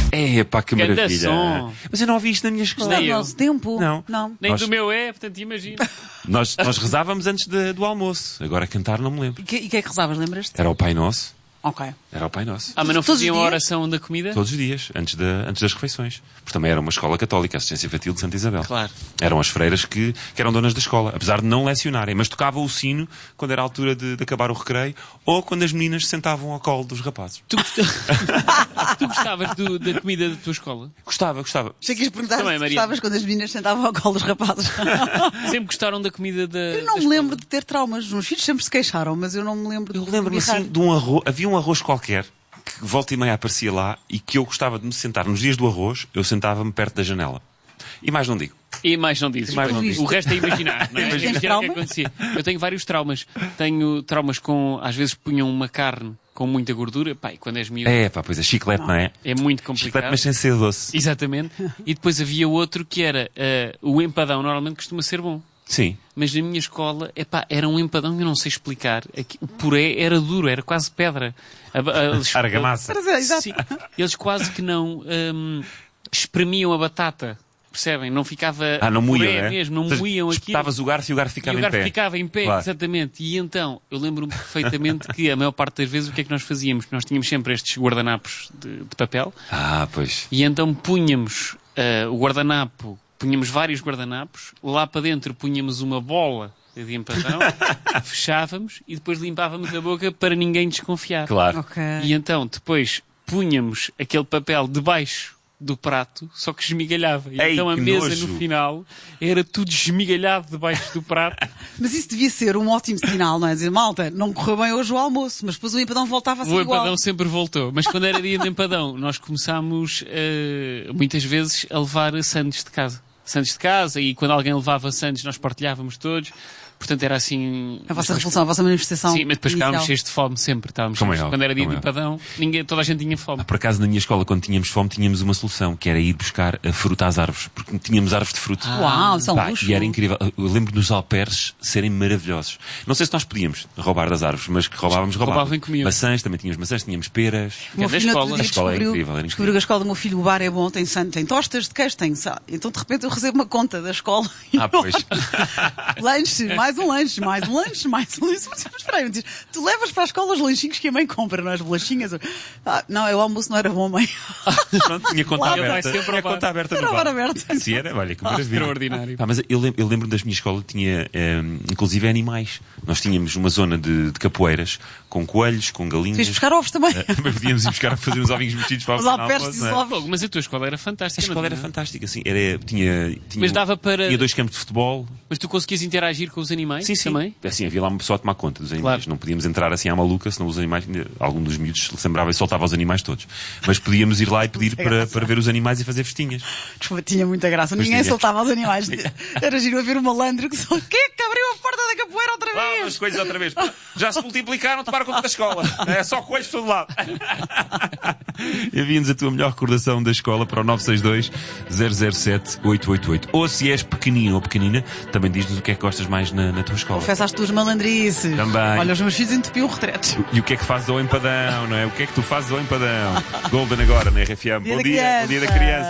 É, pá, que Ganda maravilha. som. Mas eu não ouvi isto na minha escola. Nem Do eu. nosso tempo. Não. Nem Nós- do meu é, portanto, imagina. Nós rezávamos antes do almoço. Agora cantar não me lembro. E que é que rezavas, lembras-te? Era o Pai Nosso. Ok. Era o Pai Nosso. Ah, mas não Todos os faziam a dias? oração da comida? Todos os dias, antes das refeições. Porque também era uma escola católica, a Assistência Infantil de Santa Isabel. Claro. Eram as freiras que eram donas da escola, apesar de não lecionarem, mas tocavam o sino quando era a altura de acabar o recreio ou quando as meninas se sentavam ao colo dos rapazes. Tu gostavas da comida da tua escola? Gostava. Sei que ias perguntar Também, se Maria. gostavas quando as meninas sentavam ao colo dos rapazes. Sempre gostaram da comida da Eu não da me lembro escola? de ter traumas. Os meus filhos sempre se queixaram, mas eu não me lembro de Eu lembro-me birrar. assim de um arroz, havia um arroz qualquer que volta e meia aparecia lá e que eu gostava de me sentar. Nos dias do arroz, eu sentava-me perto da janela. E mais não digo. E mais não dizes. E mais não Pois, digo. o resto é imaginar. Não é? Tens Imaginar o que traumas? acontecia. Eu tenho vários traumas. Tenho traumas com... Às vezes punham uma carne com muita gordura. Pá, e quando és miúdo É, pá, pois é, chiclete, não é? é muito Chiclete, complicado. mas sem ser doce. Exatamente. E depois havia outro que era... o empadão normalmente costuma ser bom. Sim. Mas na minha escola, era um empadão que eu não sei explicar. O puré era duro, era quase pedra. Argamassa. Exato. Sim. Eles quase que não espremiam a batata. Percebem? Não ficava Não moíam, puré né? mesmo, não Ou seja, moíam aquilo. espetavas o garfo e o garfo E ficava o em garfo pé. ficava em pé, Claro. exatamente. E então, eu lembro-me perfeitamente que a maior parte das vezes o que é que nós fazíamos? Nós tínhamos sempre estes guardanapos de papel Pois. e então punhamos o guardanapo, punhamos vários guardanapos, lá para dentro punhamos uma bola de empadão, fechávamos e depois limpávamos a boca para ninguém desconfiar. Claro. Ok. E então, depois punhamos aquele papel debaixo do prato, só que esmigalhava. E Ei, então a que mesa nojo. no final era tudo esmigalhado debaixo do prato. Mas isso devia ser um ótimo sinal, não é? Dizer, malta, não correu bem hoje o almoço, mas depois o empadão voltava a ser O igual. empadão sempre voltou. Mas quando era dia de empadão, nós começámos muitas vezes a levar sandes de casa. Sandes de casa, e quando alguém levava sandes nós partilhávamos todos. Portanto era assim... A vossa revolução, a vossa manifestação. Sim, mas depois ficávamos inicial. cheios de fome sempre. Como é óbvio, Quando era dia como de é empadão, toda a gente tinha fome. Por acaso, na minha escola, quando tínhamos fome, tínhamos uma solução, que era ir buscar a fruta às árvores. Porque tínhamos árvores de fruto. Uau, isso é um Pá, luxo. e era incrível. Eu lembro dos alperces serem maravilhosos. Não sei se nós podíamos roubar das árvores, mas que roubávamos. Roubavam e comiam. Maçãs, também tínhamos maçãs, tínhamos peras. O meu Cada filho no escola. outro dia A escola é descobriu, incrível, era incrível. descobriu que a escola do meu filho, o bar é bom, tem tostas de queijo, tem sal. Então de repente eu recebo uma conta da escola. Pois. Lanche, mais um lanche, mais um lanche, mais um lanche. Mas espera aí, me diz, tu levas para a escola os lanchinhos que a mãe compra, não é? As bolachinhas? Não, o almoço não era bom, mãe. Pronto, tinha conta Claro, aberta. vai sempre Tinha ao bar. conta aberta Era no o bar. bar aberto. Assim era, olha, que maravilha. Extraordinário. Mas eu lembro da minha escola, tinha inclusive animais. Nós tínhamos uma zona de capoeiras, com coelhos, com galinhas. Fiz buscar ovos também. Também podíamos ir buscar a fazer uns ovinhos mexidos para o Os pequeno alperces almoço, e não os é? ovos. Fogo, mas a tua escola era A fantástica. escola não era é? fantástica, assim. Tinha Mas dava para... Tinha 2 campos de futebol. Mas tu conseguias interagir com os animais Sim, sim. também? Assim, havia lá uma pessoa a tomar conta dos animais. Claro. Não podíamos entrar assim à maluca, senão os animais, algum dos miúdos se lembrava e soltava os animais todos. Mas podíamos ir lá e pedir para ver os animais e fazer festinhas. Desculpa, tinha muita graça. Pois Ninguém tinha. soltava os animais. Era giro a ver o malandro que só... Quem é que abriu a porta da capoeira outra Lá, vez? as coisas outra vez. Já se multiplicaram, tomar conta da escola. É só coelhos de todo lado. Envia-nos a tua melhor recordação da escola para o 962-007-888. Ou se és pequenino ou pequenina, também diz-nos o que é que gostas mais na tua escola. Confessa as tuas malandrices. Também. Olha, os meus filhos entupiam retretes. E o que é que fazes ao empadão, não é? O que é que tu fazes ao empadão? Golden agora na RFM. Dia Bom da dia, bom dia da criança. criança.